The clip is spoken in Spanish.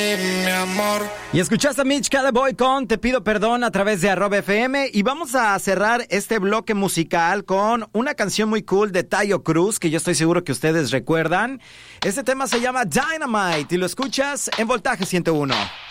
Mi amor. Y escuchaste a Mitch Calleboy con Te Pido Perdón a través de @FM. Y vamos a cerrar este bloque musical con una canción muy cool de Taio Cruz, que yo estoy seguro que ustedes recuerdan. Este tema se llama Dynamite y lo escuchas en Voltaje 101.